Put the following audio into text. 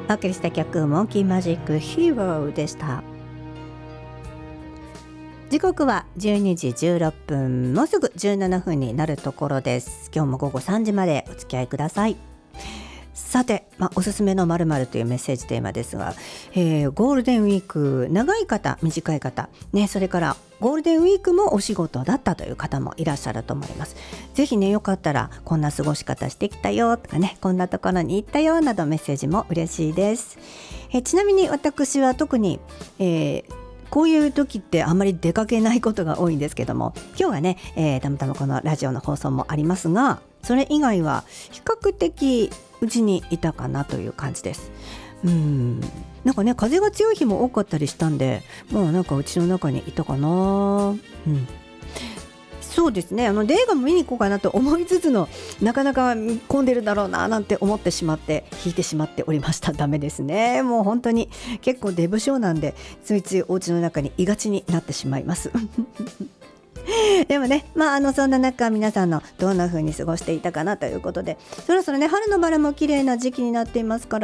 お送りした曲モンキーマジックヒーローでした。時刻は12時16分、もうすぐ17分になるところです。今日も午後3時までお付き合いください。さて、おすすめの〇〇というメッセージテーマですが、ゴールデンウィーク長い方短い方、それからゴールデンウィークもお仕事だったという方もいらっしゃると思います。ぜひよかったらこんな過ごし方してきたよとかこんなところに行ったよなどメッセージも嬉しいです。ちなみに私は特に、こういう時ってあんまり出かけないことが多いんですけども、今日はたまたまこのラジオの放送もありますが、それ以外は比較的うちにいたかなという感じです。風が強い日も多かったりしたんで、もううちの中にいたかな。そうですね、映画も見に行こうかなと思いつつの、なかなか混んでるだろうななんて思ってしまって引いてしまっておりました。ダメですね。もう本当に結構デブ症なんで、ついついお家の中にいがちになってしまいますでもそんな中皆さんのどんな風に過ごしていたかなということで、そろそろ春のバラも綺麗な時期になっていますから、